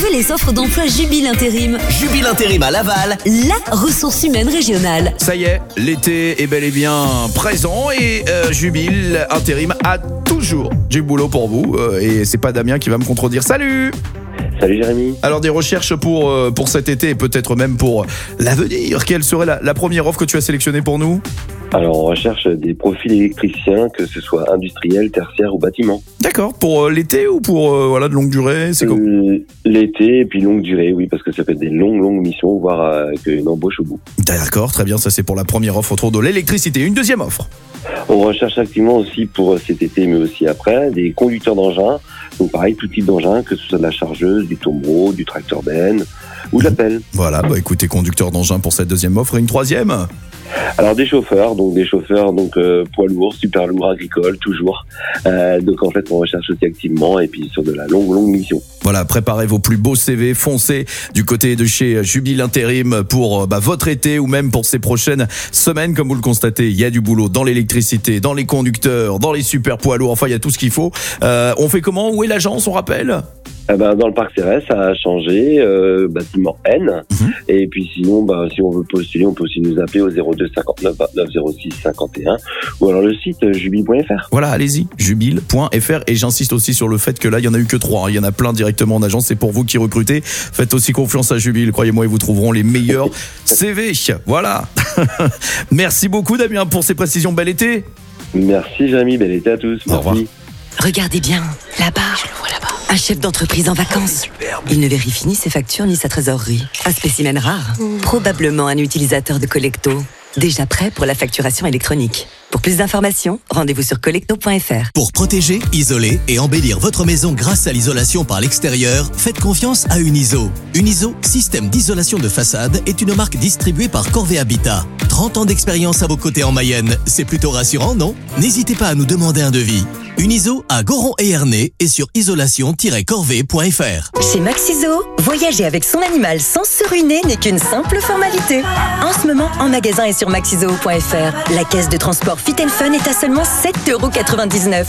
Retrouvez les offres d'emploi Jubile Intérim. Jubile Intérim à Laval, la ressource humaine régionale. Ça y est, l'été est bel et bien présent et Jubile Intérim a toujours du boulot pour vous. Et c'est pas Damien qui va me contredire. Salut! Salut Jérémy. Alors des recherches pour cet été et peut-être même pour l'avenir. Quelle serait la première offre que tu as sélectionnée pour nous ? Alors on recherche des profils électriciens, que ce soit industriel, tertiaire ou bâtiment. D'accord, pour l'été ou pour de longue durée, c'est l'été et puis longue durée, oui, parce que ça peut être des longues missions, voire avec une embauche au bout. D'accord, très bien, ça c'est pour la première offre autour de l'électricité. Une deuxième offre. On recherche activement aussi pour cet été, mais aussi après, des conducteurs d'engins. Donc pareil, tout type d'engin, que ce soit de la chargeuse, du tombereau, du tracteur benne ou de la pelle. Voilà, écoutez, conducteur d'engin pour cette deuxième offre. Et une troisième ? Alors des chauffeurs, poids lourds, super lourds, agricoles, toujours. Donc en fait, on recherche aussi activement et puis sur de la longue mission. Voilà, préparez vos plus beaux CV, foncez du côté de chez Jubile Intérim pour votre été ou même pour ces prochaines semaines. Comme vous le constatez, il y a du boulot dans l'électricité, dans les conducteurs, dans les super poids lourds, enfin il y a tout ce qu'il faut. On fait comment ? Où est l'agence, on rappelle ? Dans le parc Cérès, ça a changé, bâtiment N. Et puis sinon, si on veut postuler, on peut aussi nous appeler au 02 59 29 06 51 ou alors le site jubile.fr. Voilà, allez-y, jubile.fr. Et j'insiste aussi sur le fait que là, il y en a eu que 3. Il y en a plein directement en agence. C'est pour vous qui recrutez. Faites aussi confiance à Jubile. Croyez-moi, ils vous trouveront les meilleurs CV. Voilà. Merci beaucoup, Damien, pour ces précisions. Bel été. Merci, Jérémy. Bel été à tous. Au revoir. Regardez bien, là-bas. Je le vois là-bas. Un chef d'entreprise en vacances. Il ne vérifie ni ses factures ni sa trésorerie. Un spécimen rare. Probablement un utilisateur de Collecto. Déjà prêt pour la facturation électronique. Pour plus d'informations, rendez-vous sur collecto.fr. Pour protéger, isoler et embellir votre maison grâce à l'isolation par l'extérieur, faites confiance à Uniso. Uniso, système d'isolation de façade, est une marque distribuée par Corvée Habitat. 30 ans d'expérience à vos côtés en Mayenne, c'est plutôt rassurant, non ? N'hésitez pas à nous demander un devis. Uniso à Goron et Ernée et sur isolation-corvée.fr. Chez Maxiso, voyager avec son animal sans se ruiner n'est qu'une simple formalité. En ce moment, en magasin et sur maxiso.fr, la caisse de transport Fit & Fun est à seulement 7,99€.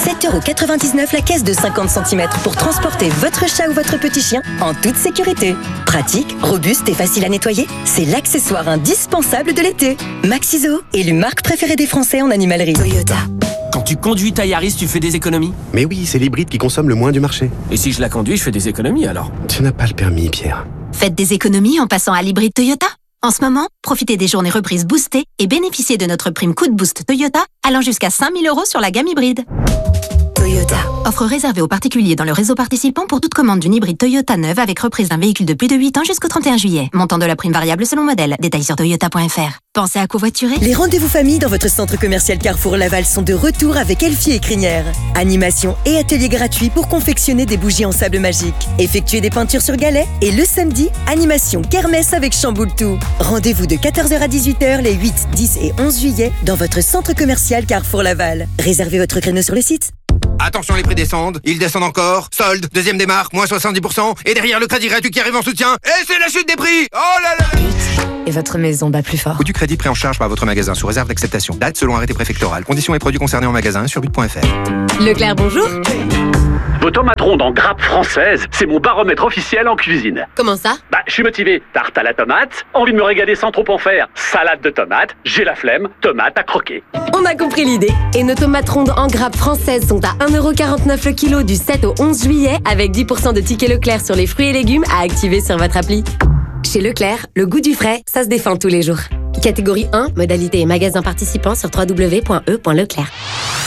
7,99€ la caisse de 50 cm pour transporter votre chat ou votre petit chien en toute sécurité. Pratique, robuste et facile à nettoyer, c'est l'accessoire indispensable de l'été. Maxiso, élue marque préférée des Français en animalerie. Toyota. Quand tu conduis ta Yaris, tu fais des économies ? Mais oui, c'est l'hybride qui consomme le moins du marché. Et si je la conduis, je fais des économies alors ? Tu n'as pas le permis, Pierre. Faites des économies en passant à l'hybride Toyota. En ce moment, profitez des journées reprises boostées et bénéficiez de notre prime coup de boost Toyota allant jusqu'à 5 000 € sur la gamme hybride. Toyota. Offre réservée aux particuliers dans le réseau participant pour toute commande d'une hybride Toyota neuve avec reprise d'un véhicule de plus de 8 ans jusqu'au 31 juillet. Montant de la prime variable selon modèle. Détails sur toyota.fr. Pensez à covoiturer. Les rendez-vous famille dans votre centre commercial Carrefour Laval sont de retour avec Elfie et Crinière. Animation et ateliers gratuits pour confectionner des bougies en sable magique. Effectuer des peintures sur galets. Et le samedi, animation kermesse avec chamboule tout. Rendez-vous de 14h à 18h les 8, 10 et 11 juillet dans votre centre commercial Carrefour Laval. Réservez votre créneau sur le site. Attention, les prix descendent, ils descendent encore. Solde, deuxième démarque, moins 70%. Et derrière, le crédit gratuit qui arrive en soutien. Et c'est la chute des prix. Oh là là. Et votre maison bat plus fort. Coût du crédit pris en charge par votre magasin sous réserve d'acceptation. Date selon arrêté préfectoral. Conditions et produits concernés en magasin sur but.fr. Leclerc, bonjour. Vos tomates rondes en grappe française, c'est mon baromètre officiel en cuisine. Comment ça ? Je suis motivé. Tarte à la tomate, envie de me régaler sans trop en faire. Salade de tomates, j'ai la flemme, tomate à croquer. On a compris l'idée. Et nos tomates rondes en grappe françaises sont à 1,49€ le kilo du 7 au 11 juillet avec 10% de tickets Leclerc sur les fruits et légumes à activer sur votre appli. Chez Leclerc, le goût du frais, ça se défend tous les jours. Catégorie 1, modalité et magasin participant sur www.e.leclerc.